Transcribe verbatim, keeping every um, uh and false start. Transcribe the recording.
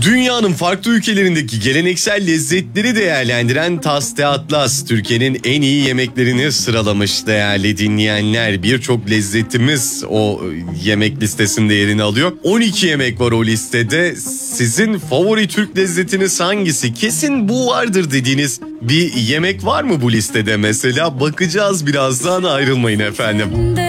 Dünyanın farklı ülkelerindeki geleneksel lezzetleri değerlendiren Taste Atlas, Türkiye'nin en iyi yemeklerini sıralamış değerli dinleyenler. Birçok lezzetimiz o yemek listesinde yerini alıyor. on iki yemek var o listede. Sizin favori Türk lezzetiniz hangisi? Kesin bu vardır dediğiniz bir yemek var mı bu listede mesela? Bakacağız birazdan, ayrılmayın efendim.